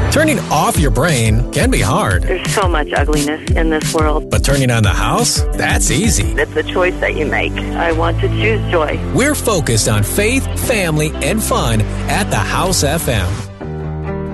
Turning off your brain can be hard. There's so much ugliness in this world. But turning on the house? That's easy. It's a choice that you make. I want to choose joy. We're focused on faith, family, and fun at the House FM.